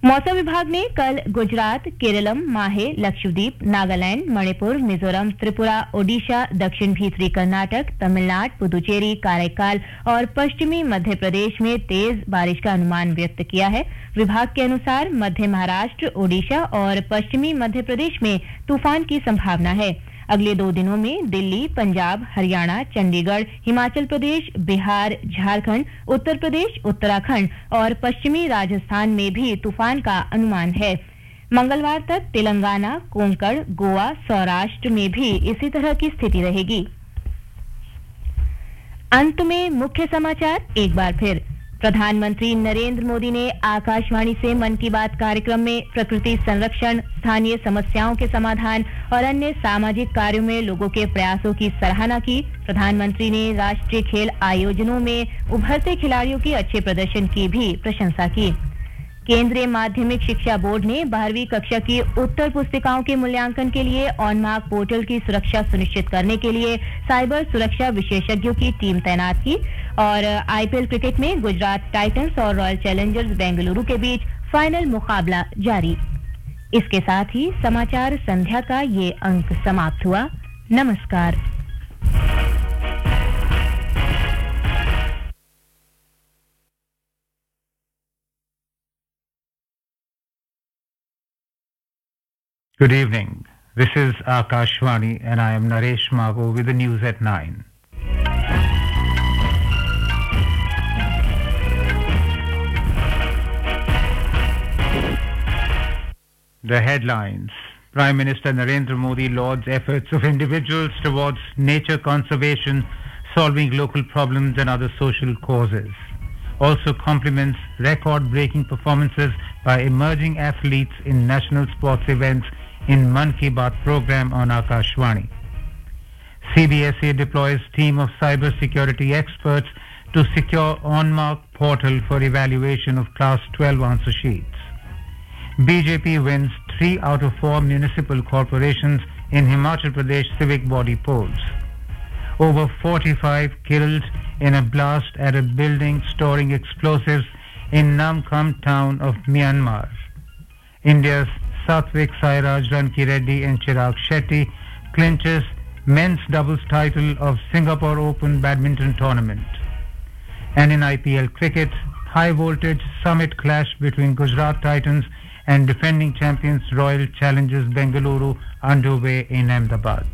मौसम विभाग ने कल गुजरात, केरलम, माहे, लक्षद्वीप, नागालैंड, मणिपुर, मिजोरम, त्रिपुरा, ओडिशा, दक्षिण भीतरी कर्नाटक, तमिलनाडु, पुदुचेरी, काराईकाल और पश्चिमी मध्य प्रदेश में तेज बारिश का अनुमान व्यक्त किया है। विभाग के अनुसार मध्य महाराष्ट्र, ओडिशा और पश्चिमी मध्य प्रदेश में तूफान की संभावना है। अगले 2 दिनों में दिल्ली, पंजाब, हरियाणा, चंडीगढ़, हिमाचल प्रदेश, बिहार, झारखंड, उत्तर प्रदेश, उत्तराखंड और पश्चिमी राजस्थान में भी तूफान का अनुमान है। मंगलवार तक तेलंगाना, कोंकण, गोवा, सौराष्ट्र में भी इसी तरह की स्थिति रहेगी। अंत में मुख्य समाचार एक बार फिर। प्रधानमंत्री नरेंद्र मोदी ने आकाशवाणी से मन की बात कार्यक्रम में प्रकृति संरक्षण, स्थानीय समस्याओं के समाधान और अन्य सामाजिक कार्यों में लोगों के प्रयासों की सराहना की। प्रधानमंत्री ने राष्ट्रीय खेल आयोजनों में उभरते खिलाड़ियों के अच्छे प्रदर्शन की भी प्रशंसा की। केंद्रीय माध्यमिक शिक्षा बोर्ड ने 12वीं कक्षा की उत्तर पुस्तिकाओं के मूल्यांकन के लिए ऑनमार्क पोर्टल की सुरक्षा सुनिश्चित करने के लिए साइबर सुरक्षा विशेषज्ञों की टीम तैनात की। और आईपीएल क्रिकेट में गुजरात टाइटंस और रॉयल चैलेंजर्स बेंगलुरु के बीच फाइनल मुकाबला जारी। इसके साथ ही समाचार संध्या का ये अंक समाप्त हुआ। नमस्कार। Good evening. This is Akashvani and I am Naresh Mago with the news at 9. The headlines. Prime Minister Narendra Modi lauds efforts of individuals towards nature conservation, solving local problems and other social causes. Also compliments record-breaking performances by emerging athletes in national sports events in Mann Ki Baat program on Akashvani. CBSE deploys team of cyber security experts to secure on-mark portal for evaluation of class 12 answer sheets. BJP wins 3 out of 4 municipal corporations in Himachal Pradesh civic body polls. Over 45 killed in a blast at a building storing explosives in Namkham town of Myanmar. India's Satvik Sairaj, Ranki Reddy and Chirag Shetty clinches men's doubles title of Singapore Open badminton tournament. And in IPL cricket, high voltage summit clash between Gujarat Titans and defending champions Royal Challengers Bengaluru underway in Ahmedabad.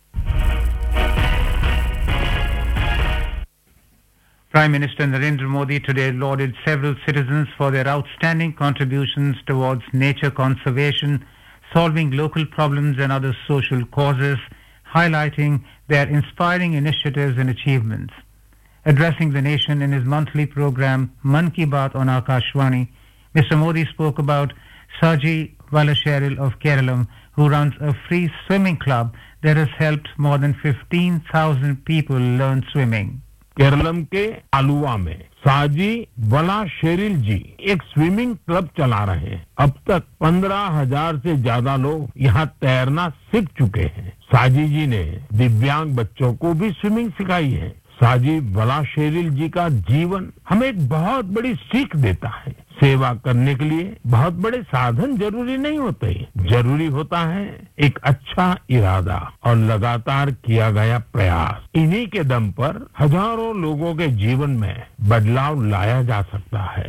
Prime Minister Narendra Modi today lauded several citizens for their outstanding contributions towards nature conservation, solving local problems and other social causes, highlighting their inspiring initiatives and achievements. Addressing the nation in his monthly program Mann Ki Baat on Akashvani, Mr. Modi spoke about Saji Valascheril of Kerala, who runs a free swimming club that has helped more than 15,000 people learn swimming. Keralam के आलुवा में साजी वला Sherrill जी एक swimming club चला रहे हैं। अब तक 15,000 से ज्यादा लोग यहाँ तैरना सीख चुके हैं। साजी जी ने दिव्यांग बच्चों को भी स्विमिंग सिखाई है। साजी वला शेरिल जी का जीवन हमें एक बहुत बड़ी सीख देता है। सेवा करने के लिए बहुत बड़े साधन जरूरी नहीं होते, जरूरी होता है एक अच्छा इरादा और लगातार किया गया प्रयास। इन्हीं के दम पर हजारों लोगों के जीवन में बदलाव लाया जा सकता है।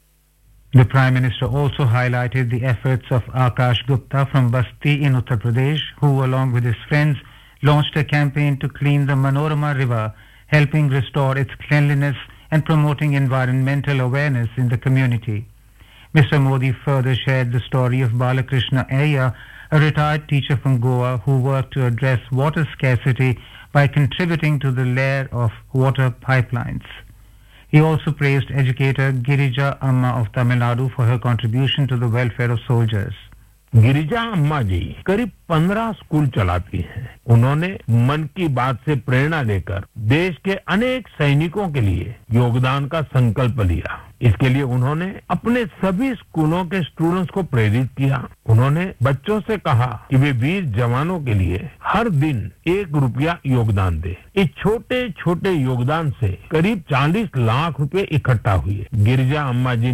The Prime Minister also highlighted the efforts of Akash Gupta from Basti in Uttar Pradesh, who along with his friends launched a campaign to clean the Manorama River, helping restore its cleanliness and promoting environmental awareness in the community. Mr. Modi further shared the story of Balakrishna Iyer, a retired teacher from Goa who worked to address water scarcity by contributing to the layer of water pipelines. He also praised educator Girija Amma of Tamil Nadu for her contribution to the welfare of soldiers. Girija अम्मा जी करीब 15 school चलाती हैं। उन्होंने मन की बात से प्रेरणा लेकर देश के अनेक सैनिकों के लिए योगदान का संकल्प लिया। इसके लिए उन्होंने अपने सभी स्कूलों के स्टूडेंट्स को प्रेरित किया। उन्होंने बच्चों से कहा कि वे वीर जवानों के लिए हर दिन 1 रुपया योगदान दे। इस छोटे छोटे योगदान से करीब 40 लाख रुपए इकट्ठा हुए। गिरिजा अम्मा जी